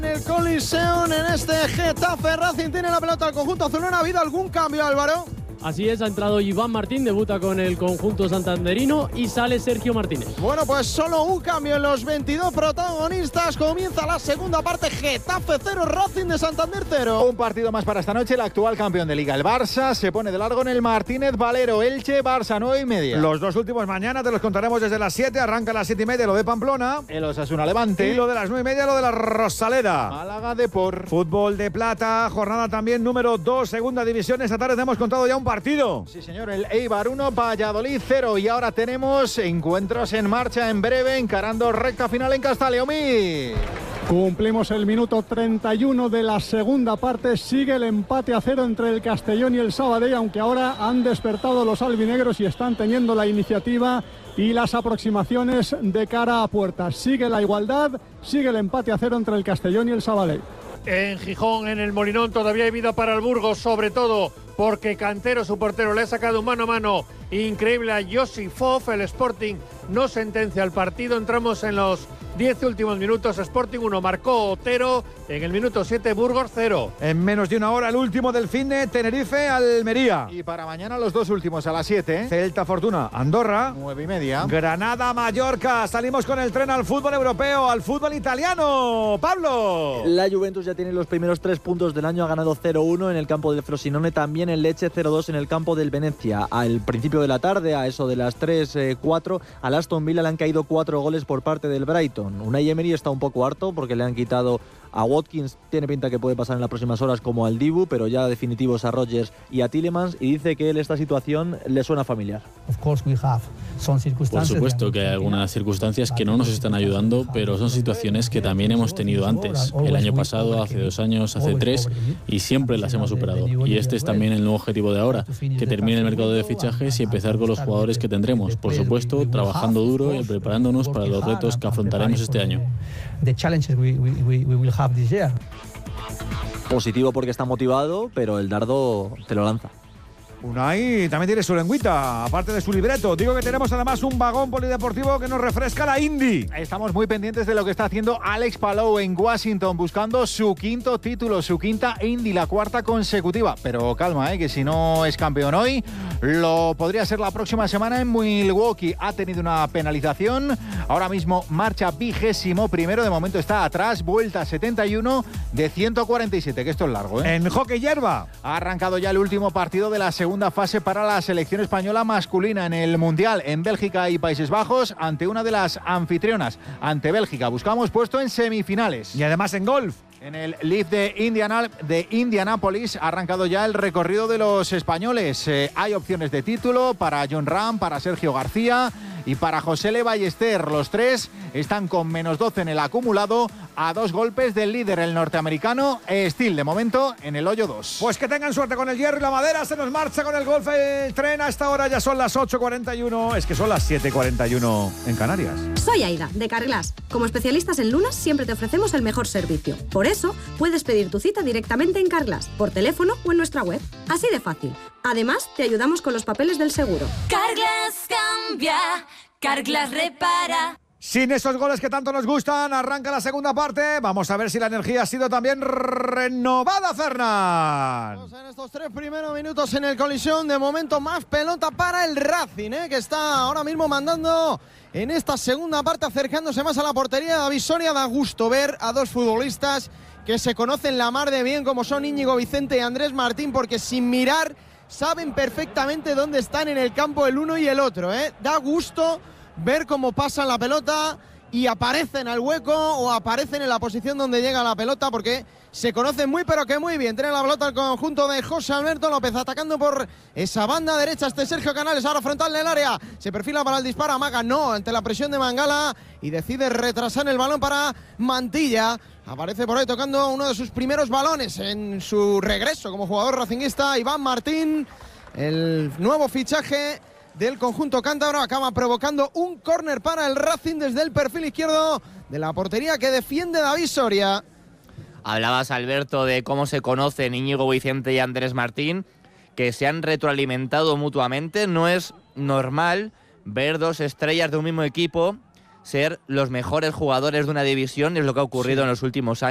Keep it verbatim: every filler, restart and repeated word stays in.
En el Coliseum, en este Getafe Racing tiene la pelota al conjunto azulón. ¿Ha habido algún cambio, Álvaro? Así es, ha entrado Iván Martín, debuta con el conjunto santanderino y sale Sergio Martínez. Bueno, pues solo un cambio en los veintidós protagonistas. Comienza la segunda parte. Getafe cero, Racing de Santander cero. Un partido más para esta noche. El actual campeón de Liga, el Barça, se pone de largo en el Martínez Valero. Elche, Barça, nueve y media. Los dos últimos mañana te los contaremos desde las siete. Arranca a las siete y media lo de Pamplona. El Osasuna Levante. Y lo de las nueve y media lo de la Rosaleda. Málaga Depor. Fútbol de plata, jornada también número dos, segunda división. Esta tarde te hemos contado ya un partido. Sí, señor, el Eibar uno, Valladolid cero. Y ahora tenemos encuentros en marcha en breve, encarando recta final en Castaleomí. Cumplimos el minuto treinta y uno de la segunda parte. Sigue el empate a cero entre el Castellón y el Sabadell, aunque ahora han despertado los albinegros y están teniendo la iniciativa y las aproximaciones de cara a puertas. Sigue la igualdad, sigue el empate a cero entre el Castellón y el Sabadell. En Gijón, en el Molinón, todavía hay vida para el Burgos, sobre todo porque Cantero, su portero, le ha sacado un mano a mano increíble a Josi Fof. El Sporting no sentencia el partido. Entramos en los diez últimos minutos. Sporting uno, marcó Otero. En el minuto siete, Burgos cero. En menos de una hora, el último del fin de Tenerife, Almería. Y para mañana los dos últimos a las siete. Celta Fortuna, Andorra. nueve y media. Granada, Mallorca. Salimos con el tren al fútbol europeo, al fútbol italiano. Pablo. La Juventus ya tiene los primeros tres puntos del año. Ha ganado cero uno en el campo del Frosinone. También el Lecce cero dos en el campo del Venecia. Al principio de la tarde, a eso de las tres cuatro, al Aston Villa le han caído cuatro goles por parte del Brighton. Unai Emery está un poco harto porque le han quitado a Watkins. Tiene pinta que puede pasar en las próximas horas como al Dibu, pero ya definitivos a Rodgers y a Tielemans, y dice que él esta situación le suena familiar. Por supuesto que hay algunas circunstancias que no nos están ayudando, pero son situaciones que también hemos tenido antes, el año pasado, hace dos años, hace tres, y siempre las hemos superado. Y este es también el nuevo objetivo de ahora, que termine el mercado de fichajes y empezar con los jugadores que tendremos, por supuesto, trabajando duro y preparándonos para los retos que afrontaremos este año. Positivo porque está motivado, pero el dardo te lo lanza. Unai también tiene su lengüita, aparte de su libreto. Digo que tenemos además un vagón polideportivo que nos refresca la Indy. Estamos muy pendientes de lo que está haciendo Alex Palou en Washington, buscando su quinto título, su quinta Indy, la cuarta consecutiva. Pero calma, ¿eh? Que si no es campeón hoy, lo podría ser la próxima semana en Milwaukee. Ha tenido una penalización, ahora mismo marcha vigésimo primero, de momento está atrás, vuelta setenta y uno de ciento cuarenta y siete, que esto es largo, ¿eh? En hockey hierba. Ha arrancado ya el último partido de la segunda Segunda fase para la selección española masculina en el Mundial en Bélgica y Países Bajos ante una de las anfitrionas, ante Bélgica. Buscamos puesto en semifinales. Y además en golf. En el Leaf de, Indiana, de Indianápolis ha arrancado ya el recorrido de los españoles. Eh, hay opciones de título para Jon Rahm, para Sergio García y para José Le Ballester. Los tres están con menos doce en el acumulado, a dos golpes del líder, el norteamericano Steele, de momento en el hoyo dos. Pues que tengan suerte con el hierro y la madera. Se nos marcha con el golf el tren. A esta hora ya son las ocho cuarenta y uno. Es que son las siete cuarenta y uno en Canarias. Soy Aida, de Carglass. Como especialistas en lunas siempre te ofrecemos el mejor servicio. Por eso puedes pedir tu cita directamente en Carglass, por teléfono o en nuestra web. Así de fácil. Además, te ayudamos con los papeles del seguro. Carglass cambia, Carglass repara. Sin esos goles que tanto nos gustan, arranca la segunda parte. Vamos a ver si la energía ha sido también renovada, Fernán. Vamos en estos tres primeros minutos en el Colisión. De momento más pelota para el Racing, ¿eh? Que está ahora mismo mandando en esta segunda parte, acercándose más a la portería de David Soria. Da gusto ver a dos futbolistas que se conocen la mar de bien, como son Íñigo Vicente y Andrés Martín, porque sin mirar saben perfectamente dónde están en el campo el uno y el otro, ¿eh? Da gusto ver cómo pasan la pelota y aparecen al hueco o aparecen en la posición donde llega la pelota, porque se conocen muy pero que muy bien. Tiene la pelota el conjunto de José Alberto López, atacando por esa banda derecha este Sergio Canales, ahora frontal del área, se perfila para el disparo, amaga no ante la presión de Mangala y decide retrasar el balón para Mantilla. Aparece por ahí tocando uno de sus primeros balones en su regreso como jugador racinguista, Iván Martín, el nuevo fichaje del conjunto cántabro. Acaba provocando un córner para el Racing desde el perfil izquierdo de la portería que defiende David Soria. Hablabas, Alberto, de cómo se conocen Íñigo Vicente y Andrés Martín, que se han retroalimentado mutuamente. No es normal ver dos estrellas de un mismo equipo ser los mejores jugadores de una división, es lo que ha ocurrido sí. en los últimos años.